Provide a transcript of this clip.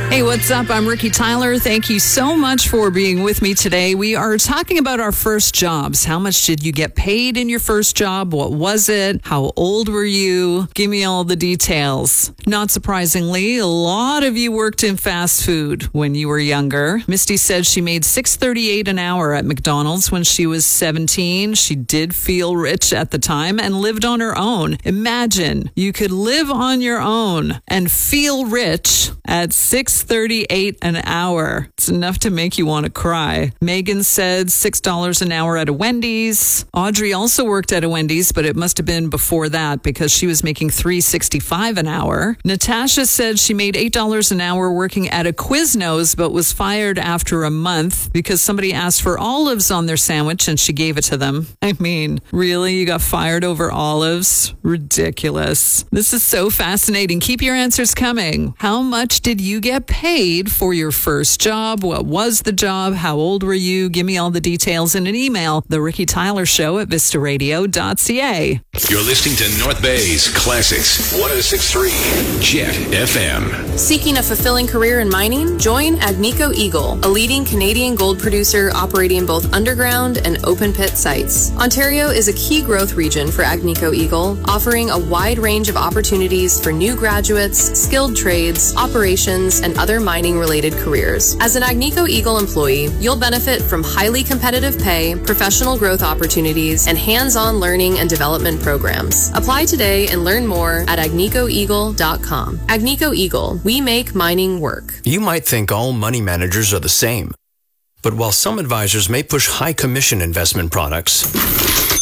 Hey, what's up? I'm Ricky Tyler. Thank you so much for being with me today. We are talking about our first jobs. How much did you get paid in your first job? What was it? How old were you? Give me all the details. Not surprisingly, a lot of you worked in fast food when you were younger. Misty said she made $6.38 an hour at McDonald's when she was 17. She did feel rich at the time and lived on her own. Imagine you could live on your own and feel rich at $6.38 an hour. It's enough to make you want to cry. Megan said $6 an hour at a Wendy's. Audrey also worked at a Wendy's, but it must have been before that because she was making $3.65 an hour. Natasha said she made $8 an hour working at a Quiznos, but was fired after a month because somebody asked for olives on their sandwich and she gave it to them. I mean, really? You got fired over olives? Ridiculous. This is so fascinating. Keep your answers coming. How much did you get paid for your first job? What was the job? How old were you? Give me all the details in an email. The Ricky Tyler Show at vistaradio.ca. You're listening to North Bay's Classics 106.3 Jet FM. Seeking a fulfilling career in mining? Join Agnico Eagle, a leading Canadian gold producer operating both underground and open pit sites. Ontario is a key growth region for Agnico Eagle, offering a wide range of opportunities for new graduates, skilled trades, operations, and other mining-related careers. As an Agnico Eagle employee, you'll benefit from highly competitive pay, professional growth opportunities, and hands-on learning and development programs. Apply today and learn more at agnicoeagle.com. Agnico Eagle, we make mining work. You might think all money managers are the same. But while some advisors may push high commission investment products,